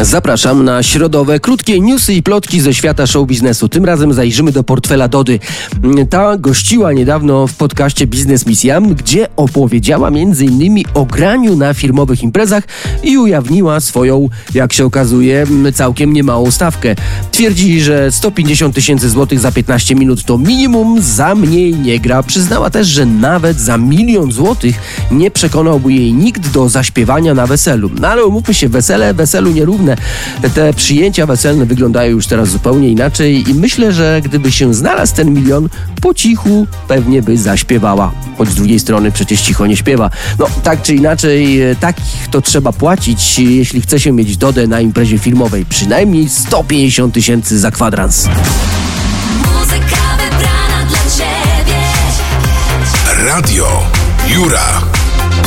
Zapraszam na środowe, krótkie newsy i plotki ze świata show biznesu. Tym razem zajrzymy do portfela Dody. Ta gościła niedawno w podcaście Biznes Misjam, gdzie opowiedziała m.in. o graniu na firmowych imprezach i ujawniła swoją, jak się okazuje, całkiem niemałą stawkę. Twierdzi, że 150 000 złotych za 15 minut to minimum, za mniej nie gra. Przyznała też, że nawet za 1 000 000 złotych nie przekonałby jej nikt do zaśpiewania na weselu. No ale umówmy się, weselu nierówne. Te przyjęcia weselne wyglądają już teraz zupełnie inaczej i myślę, że gdyby się znalazł ten 1 000 000, po cichu pewnie by zaśpiewała. Choć z drugiej strony przecież cicho nie śpiewa. No tak czy inaczej, takich to trzeba płacić, jeśli chce się mieć Dodę na imprezie filmowej. Przynajmniej 150 000 za kwadrans. Muzyka wybrana dla Ciebie. Radio Jura.